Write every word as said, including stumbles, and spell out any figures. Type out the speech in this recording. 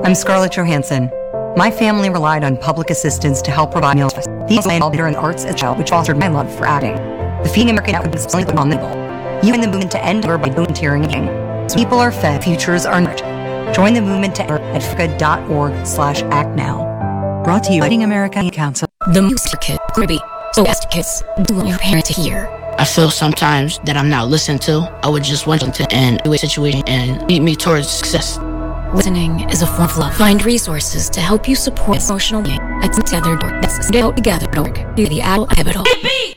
I'm Scarlett Johansson. My family relied on public assistance to help provide meals. These made all better in the arts as a child, which fostered my love for acting. The Feeding America Network is only on the table. You in the movement to end hunger by volunteering and giving. So people are fed, futures are nurtured. Join the movement to end at frica.org slash act now. Brought to you by Feeding America Council. The music kid, Gribby. So best kids, do want your parents to hear. I feel sometimes that I'm not listened to. I would just want to and do a situation and lead me towards success. Listening is a form of love. Find resources to help you support emotional being at together. That's together. Do the Adult Capital.